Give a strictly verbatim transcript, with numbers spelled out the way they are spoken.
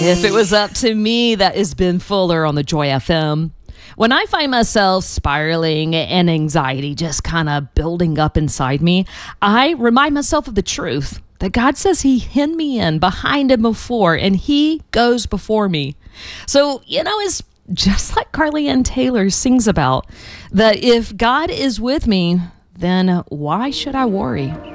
If it was up to me, that is Ben Fuller on the Joy F M. When I find myself spiraling and anxiety just kind of building up inside me, I remind myself of the truth that God says he hid me in behind and before, and he goes before me. So, you know, it's just like Carly Ann Taylor sings about, that if God is with me, then why should I worry?